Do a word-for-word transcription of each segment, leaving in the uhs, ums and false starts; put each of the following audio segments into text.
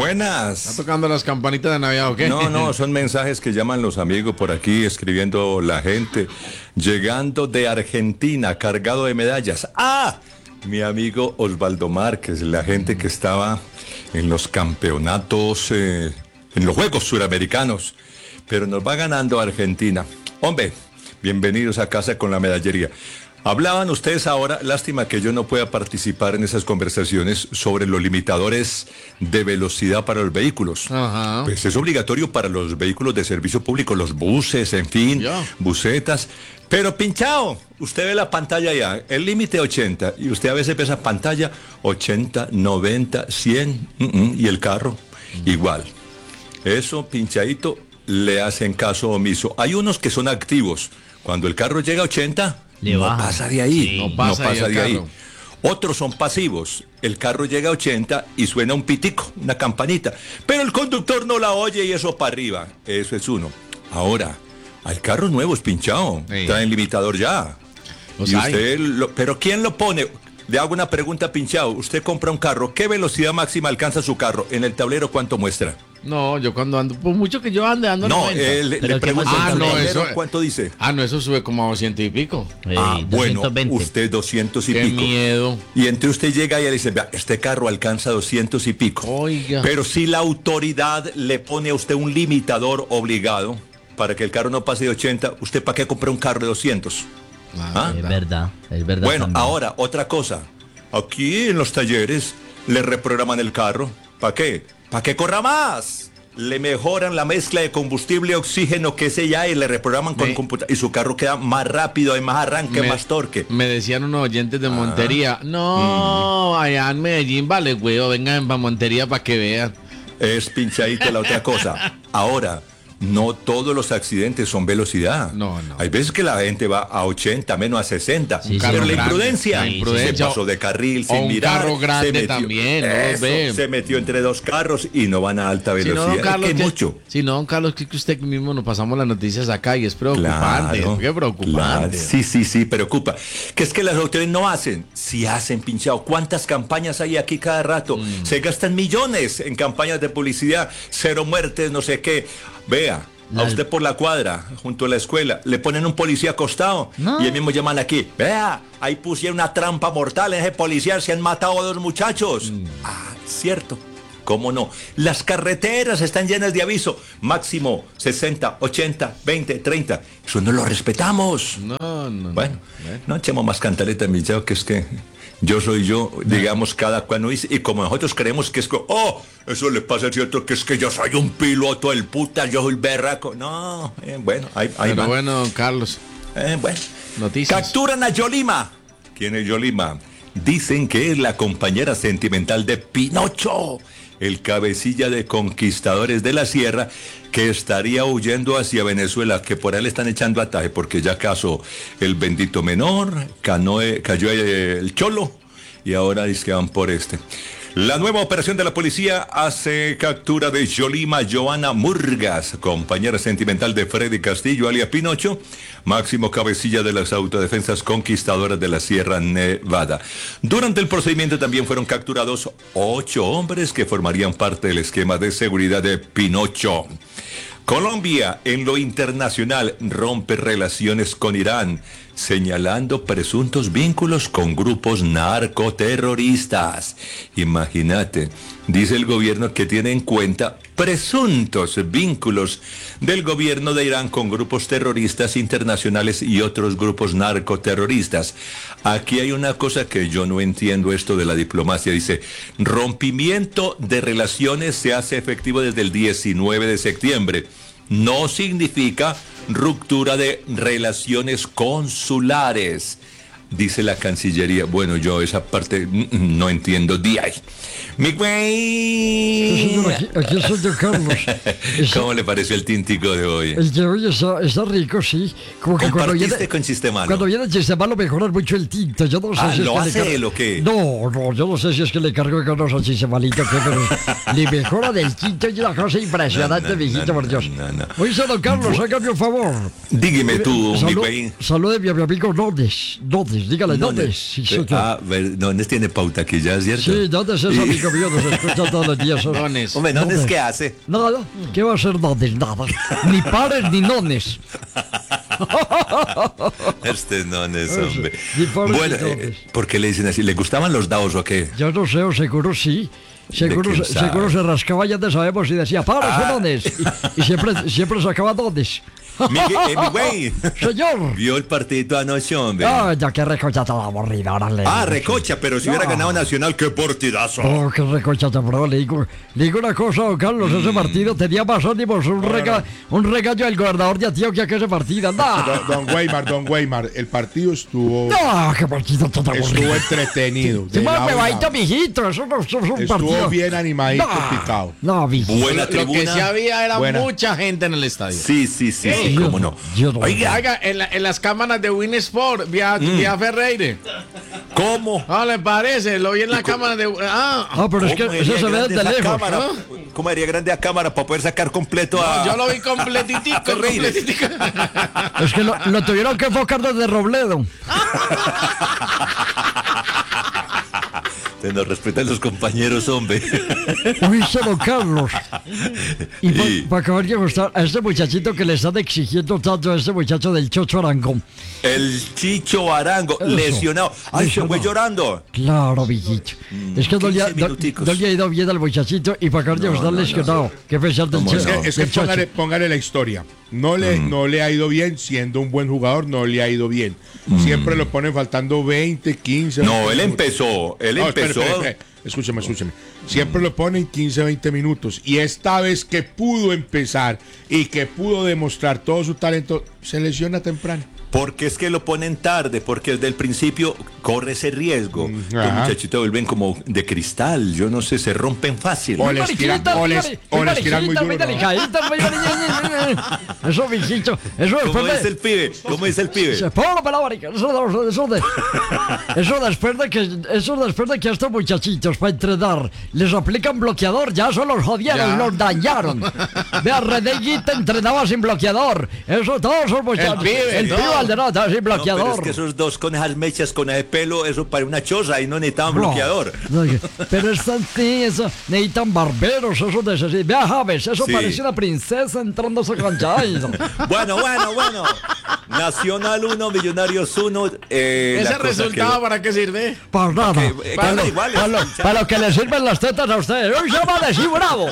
Buenas. ¿Está tocando las campanitas de Navidad o qué? No, no, son mensajes que llaman los amigos por aquí, escribiendo la gente. Llegando de Argentina, cargado de medallas. ¡Ah! Mi amigo Osvaldo Márquez, la gente que estaba en los campeonatos, eh, en los Juegos Suramericanos. Pero nos va ganando Argentina. Hombre, bienvenidos a casa con la medallería. Hablaban ustedes ahora, lástima que yo no pueda participar en esas conversaciones sobre los limitadores de velocidad para los vehículos. Ajá. Pues es obligatorio para los vehículos de servicio público, los buses, en fin, Ya. busetas. Pero pinchado, usted ve la pantalla ya, el límite ochenta, y usted a veces ve esa pantalla ochenta, noventa, cien, uh -uh, y el carro igual. Eso, pinchadito, le hacen caso omiso. Hay unos que son activos. Cuando el carro llega a ochenta... Le no baja. pasa de ahí, Sí. no No pasa, pasa ahí no pasa el de ahí. carro. Otros son pasivos. El carro llega a ochenta y suena un pitico, una campanita. Pero el conductor no la oye y eso para arriba. Eso es uno. Ahora, hay carros nuevos pinchados. Sí. Traen limitador ya. Los Y hay. usted lo- pero ¿quién lo pone? Le hago una pregunta pinchado. Usted compra un carro. ¿Qué velocidad máxima alcanza su carro? En el tablero, ¿cuánto muestra? No, yo cuando ando, por mucho que yo ande, ando No, noventa. eh, le, Pero le ¿qué pregunto más en Ah, el no, tablero, eso- ¿cuánto dice? Ah, no, eso sube como a doscientos y pico. Eh, Ah, bueno, doscientos veinte. usted doscientos y Qué pico. miedo. Y entre usted llega y le dice, vea, este carro alcanza doscientos y pico. Oiga. Pero si la autoridad le pone a usted un limitador obligado para que el carro no pase de ochenta, ¿usted para qué compra un carro de doscientos? Ah, Es verdad, es verdad. Bueno, también. ahora, otra cosa. Aquí en los talleres le reprograman el carro. ¿Para qué? Para que corra más. Le mejoran la mezcla de combustible, oxígeno, que se ya, y le reprograman con Me- computadora. Y su carro queda más rápido, hay más arranque, Me- más torque. Me decían unos oyentes Ah. de Montería. No, Mm. allá en Medellín, vale, güey, vengan para Montería para que vean. Es pinchadita la otra cosa. Ahora, no todos los accidentes son velocidad. No, no. Hay veces que la gente va a ochenta, menos a sesenta. Sí, pero sí. la grande, imprudencia, la imprudencia, se pasó de carril o sin un mirar. carro grande se metió- también, no los Eso, ve. se metió entre dos carros y no van a alta Si no, velocidad. don Es Carlos, que que- mucho. si no, don Carlos, que que usted mismo nos pasamos las noticias acá y es preocupante. Claro, Qué preocupante. claro. Sí, sí, sí, preocupa. Que es que las autoridades no hacen. Si hacen, pinchado. ¿Cuántas campañas hay aquí cada rato? Mm. Se gastan millones en campañas de publicidad. Cero muertes, no sé qué. Vea. A La- usted por la cuadra, junto a la escuela, le ponen un policía acostado No. y el mismo llaman aquí. Vea, ahí pusieron una trampa mortal en ese policía, se han matado a dos muchachos. Ah, cierto. ¿Cómo no? Las carreteras están llenas de aviso. Máximo sesenta, ochenta, veinte, treinta. Eso no lo respetamos. No, no, no. Bueno, no echemos más cantaleta, mi chavo, que es que yo soy yo, digamos, cada cual dice. Y como nosotros creemos que es que, oh, eso le pasa a cierto, que es que yo soy un piloto del puta, yo soy el berraco. No, eh, bueno, ahí, ahí Pero va. bueno, don Carlos, Eh, bueno. noticias. Capturan a Yolima. ¿Quién es Yolima? Dicen que es la compañera sentimental de Pinocho, el cabecilla de Conquistadores de la Sierra, que estaría huyendo hacia Venezuela, que por ahí le están echando ataje, porque ya casó el bendito menor, canoe, cayó el cholo, y ahora dice que van por este. La nueva operación de la policía hace captura de Yolima Joana Murgas, compañera sentimental de Freddy Castillo, alias Pinocho, máximo cabecilla de las autodefensas conquistadoras de la Sierra Nevada. Durante el procedimiento también fueron capturados ocho hombres que formarían parte del esquema de seguridad de Pinocho. Colombia, en lo internacional, rompe relaciones con Irán, señalando presuntos vínculos con grupos narcoterroristas. Imagínate, dice el gobierno que tiene en cuenta presuntos vínculos del gobierno de Irán con grupos terroristas internacionales y otros grupos narcoterroristas. Aquí hay una cosa que yo no entiendo, esto de la diplomacia. Dice, rompimiento de relaciones se hace efectivo desde el diecinueve de septiembre. No significa ruptura de relaciones consulares, dice la Cancillería. Bueno, yo esa parte mm, no entiendo. De ahí. Mi Sí, güey. señor, aquí, aquí estoy de Carlos. Está- ¿Cómo le pareció el tintico de hoy? el de hoy está, está rico, sí. Como que cuando ¿Compartiste viene, con Sistemano? cuando viene el sistema mejorar mucho el tinto. Yo no sé Ah, si es ¿lo que hace le car- él o qué? No, no, yo no sé si es que le cargo con los sistemalito, pero le mejora del tinto y una cosa impresionante, No, no, mijito, no, por Dios. no, no. Oye, don Carlos, hágame un favor. Dígame tú, mi Salud- güey. Salúdeme a mi amigo Nodes. Nodes, Nones, dígale, ¿dónde? Nones. Sí, Eh, señor. ah, ver, Nones tiene pauta aquí ya, ¿cierto? Sí, ¿dónde es ese amigo mío? Nos escucha todos los días. ¿no? Nones. Hombre, ¿Nones ¿Dónde? qué hace? Nada, ¿qué va a ser Nones? Nada. Ni pares ni nones. Este Nones, hombre. Ni pares Bueno, ni eh, nones. ¿por qué le dicen así? ¿Le gustaban los daos o qué? Yo no sé, o seguro sí. Seguro, quién se- sabe? seguro se rascaba, ya te sabemos, y decía, pares Ah. o nones. Y, y siempre, siempre sacaba nones. Miguel, eh, mi güey. Señor. Vio el partido anoche, hombre. Ah, ya que recocha toda aburrida, ahora le Ah, digo, recocha, pero si hubiera No. ganado Nacional, qué partidazo. Oh, qué recocha tan bravo. Le digo, le digo una cosa, don Carlos, Mm. ese partido tenía más ánimos, un, rega, un regaño del gobernador de Antioquia que ese partido. ¡No! Don, don Weimar, don Weimar, el partido estuvo, ¡No! ¡Qué partido tan aburrido! estuvo entretenido. ¡Qué de más lado me a va lado. mijito! Eso no eso es un partido. Estuvo bien animadito, No, picado. no, mijito. Buena Lo que sí tribuna. había era Buena. mucha gente en el estadio. Sí, sí, sí, sí, Yo cómo no. yo no- Oiga, Oiga, en, la- en las cámaras de Win Sport, vi a, Mm. vi a Ferreire. ¿cómo? Ah, ¿le parece? Lo vi en la cámara de... Ah, Ah, pero es que ¿Cómo eso haría se ve grande desde esa lejos. cámara? ¿no? ¿Cómo haría grande a cámara para poder sacar completo a...? yo lo vi completitico, Ferreire. completitico. Es que lo, lo tuvieron que enfocar desde Robledo. Se nos respetan los compañeros, hombre. Oíste, don Carlos. Y para Y- acabar de gustar a este muchachito que le están exigiendo tanto a este muchacho del Chocho Arangón. El Chicho Arango, Eso. lesionado. Ay, se Eso fue no. llorando. Claro, mijito. Es que no le, ha, quince no- minuticos. no le ha ido bien al muchachito y para acabar de gustar lesionado. Qué pesar del, ¿Cómo che- Es que, no? es que del Chocho. póngale, póngale la historia. No le, no le ha ido bien, siendo un buen jugador, no le ha ido bien. Siempre lo ponen faltando veinte, quince. No, veinte él minutos. empezó, él No, espere, empezó. espere, espere. Escúcheme, escúcheme. Siempre lo ponen quince, veinte minutos. Y esta vez que pudo empezar y que pudo demostrar todo su talento, se lesiona temprano. Porque es que lo ponen tarde, porque desde el principio corre ese riesgo. Los ajá. muchachitos vuelven como de cristal, yo no sé, se rompen fácil. O les tiran, o les, o les tiran muy duro. muy ¿no? delicaditas, muy delicaditas. Eso, mijito. Eso ¿Cómo después es de... el pibe? ¿Cómo es el pibe? Se pone la marica. Eso, eso, eso, de, eso después de que eso después de que a estos muchachitos para entrenar les aplican bloqueador, ya eso los jodieron, Ya. los dañaron. Vea, Redeguita entrenaba sin bloqueador. Eso todos esos muchachos. El pibe, el no. pibe Valderrama estaba sin No, pero bloqueador. es que esos dos con esas mechas, con ese pelo, eso para una choza y no necesitaban No, bloqueador. no, pero están sí, eso, necesitan barberos, eso necesitan. Vea, Javes, eso Sí. parece una princesa entrando a esa cancha. Ay, no. Bueno, bueno, bueno. Nacional uno, Millonarios uno. Eh, la ¿Ese cosa resultado quedó- para qué sirve? Para nada. Que- eh, para, quedan lo, iguales. para lo- para lo que le sirven las tetas a ustedes. ¡Uy, se llama de sí, bravo!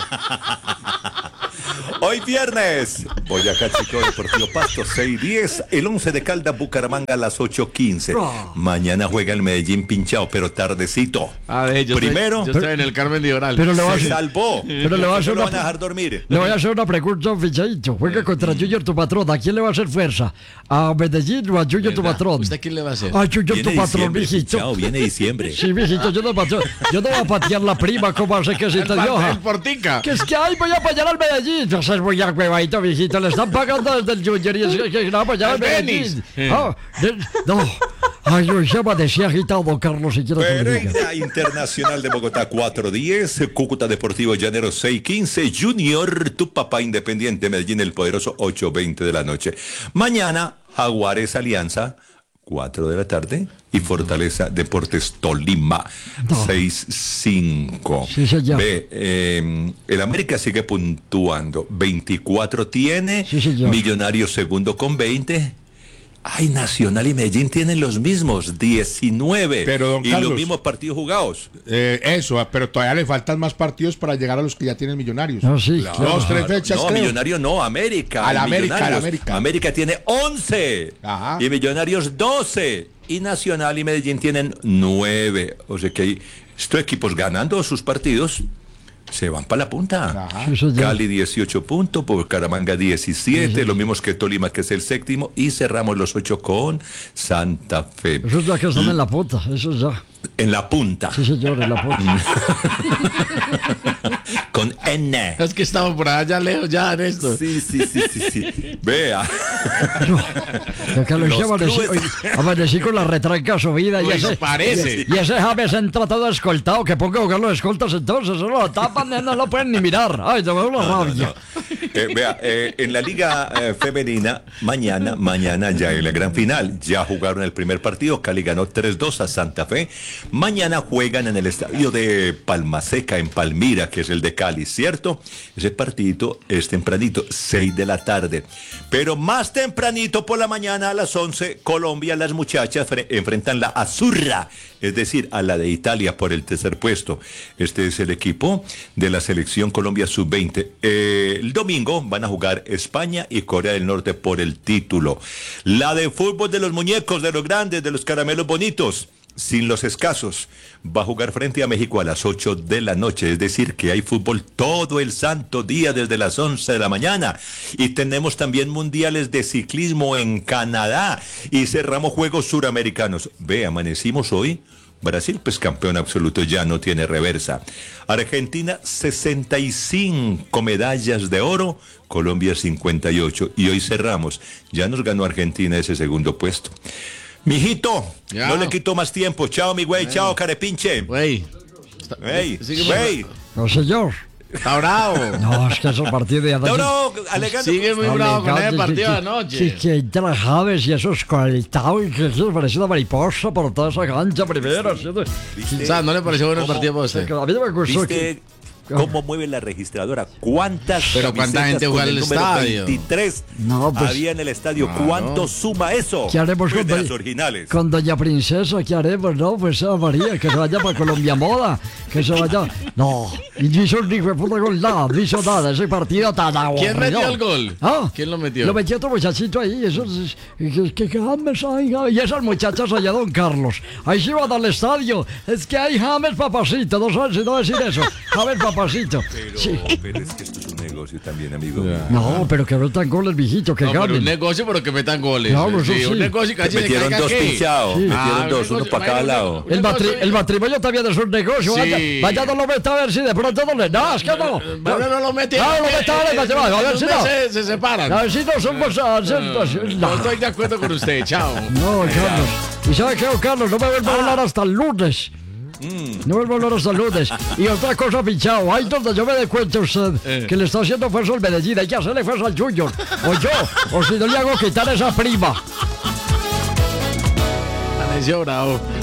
Hoy viernes, Boyacá Chico Deportivo Pasto, seis diez. El once de Caldas, Bucaramanga a las ocho quince. Oh. Mañana juega el Medellín pinchado, pero tardecito. A ver, yo Primero, estoy, yo estoy en el Carmen de Oral. Pero le voy a se hacer, salvó. Pero le voy a hacer No lo una- van a dejar dormir. le voy a hacer una pregunta, fichadito. Juega contra Junior, tu patrón. ¿A quién le va a hacer fuerza? ¿A Medellín o a Junior, tu ¿Verdad? patrón? ¿Usted quién le va a hacer? A Junior, Viene tu patrón, diciembre, mijito. pinchado, viene diciembre. Sí, mijito, yo no, patrón, yo no voy a patear la prima como hace que se El, te pa- dio. el Portica. Que es que ay, voy a apoyar al Medellín. No seas muy huevadito, mijito. Le están pagando desde el Junior y es que, que no va a apoyar al El Medellín. Denis. Ah, de- no. Ay, yo ya decía agitado, Carlos, si quiero que me diga. Pereira Internacional de Bogotá cuatro diez, Cúcuta Deportivo Llanero seis quince, Junior, tu papá Independiente Medellín el Poderoso ocho veinte de la noche. Mañana, Jaguares Alianza cuatro de la tarde y Fortaleza Deportes Tolima No. seis cinco. Sí, señor. Ve, eh, el América sigue puntuando, veinticuatro tiene, Sí, señor. Millonarios segundo con veinte. Ay, Nacional y Medellín tienen los mismos, diecinueve. Pero, don y Carlos, los mismos partidos jugados. Eh, eso, pero todavía le faltan más partidos para llegar a los que ya tienen Millonarios. No, sí, claro. Dos, tres fechas, No, creo. Millonarios no, América. Al y América, al Millonarios. América. América tiene once. Ajá. Y Millonarios doce. Y Nacional y Medellín tienen nueve. O sea que hay- estos equipos ganando sus partidos se van para la punta. Ajá. Sí, señor. Cali dieciocho puntos, Bucaramanga diecisiete, lo mismo que Tolima, que es el séptimo, y cerramos los ocho con Santa Fe. Eso es ya que están en la puta, eso es ya. En la punta, Sí, señor, en la puta. con N. Es que estamos por allá lejos ya en esto. Sí, sí, sí, sí, sí. Vea. Que Carlos, Los ya amanecí, clubes. oye, amanecí con la retranca subida y Pues ese. parece. Y ese James entra todo escoltado, que ponga a jugar los escoltas entonces, eso lo tapan, no lo pueden ni mirar. Ay, te veo una rabia. Eh, vea, eh, en la Liga eh, Femenina, mañana, mañana ya en la gran final. Ya jugaron el primer partido. Cali ganó tres dos a Santa Fe. Mañana juegan en el estadio de Palmaseca, en Palmira, que es el de Cali, ¿cierto? Ese partidito es tempranito, seis de la tarde. Pero más tempranito por la mañana, a las once, Colombia, las muchachas fre- enfrentan la Azzurra, es decir, a la de Italia por el tercer puesto. Este es el equipo de la selección Colombia sub veinte. Eh, el domingo van a jugar España y Corea del Norte por el título. La de fútbol de los muñecos, de los grandes, de los caramelos bonitos, sin los escasos, va a jugar frente a México a las ocho de la noche, es decir, que hay fútbol todo el santo día desde las once de la mañana. Y tenemos también mundiales de ciclismo en Canadá y cerramos juegos suramericanos. Ve, amanecimos hoy. Brasil, pues campeón absoluto, ya no tiene reversa. Argentina, sesenta y cinco medallas de oro, Colombia cincuenta y ocho. Y hoy cerramos. Ya nos ganó Argentina ese segundo puesto. Mijito, Ya. no le quito más tiempo. Chao, mi güey. Chao, carepinche. Güey. Güey, Sigue güey. No, señor. Está bravo. No, es que ese partido de anoche... No, no, alegando. Sigue muy No, bravo con legal, ese que- partido de que- anoche. Que, que entra Javes y esos colitados y que se parece una mariposa por toda esa cancha primero. ¿sí? O sea, ¿no le pareció bueno el ¿Cómo? partido para usted? Que a mí me gustó que... ¿Viste cómo mueve la registradora? ¿Cuántas Pero ¿cuánta camisetas gente con juega el en el número estadio? veintitrés No, pues- había en el estadio? Claro. ¿Cuánto suma eso? ¿Qué haremos Pues con, de doña- las originales. con Doña Princesa? ¿Qué haremos? No, pues a María, que se vaya para Colombia Moda, que se vaya... No, y no hizo ni fue puta gol, nada, no hizo nada, ese partido tan aburrido. ¿Quién metió el gol? ¿Ah? ¿Quién lo metió? Lo metió otro muchachito ahí, esos... Que, que, que James, ay, James, y esas muchachas allá, don Carlos. Ahí se iban al estadio, es que hay James Papacito, no sabes si no decir eso, James Papacito. Pero, Sí. pero es que esto es un negocio también, amigo. Ya. No, pero que metan goles, viejito, que No, pero un ganen. negocio, pero que metan goles. Claro, eso sí, un sí. negocio y casi le Metieron caiga dos aquí. pinchados. Sí. Metieron Ah, un dos, uno negocio, para cada imagínate, lado. un El, matri- negocio- el matrimonio también es un negocio. Sí. Vaya, vaya, no lo meta a ver si de pronto no le. No, es que no. Bueno, no lo mete. No, lo meta a ver, a ver si no. Se, se separan. A ver si no somos. a- No, No, no estoy de acuerdo con usted, chao. no, Carlos. ¿Y sabe qué, don Carlos? No me vuelvo a hablar hasta el lunes. No vuelvo a hablar hasta el lunes. Y otra cosa, pinchado. Ahí donde yo me dé cuenta usted Eh. que le está haciendo fuerza al Medellín. Hay que hacerle fuerza al Junior. O yo. O si no le hago quitar esa prima. Amaneció bravo.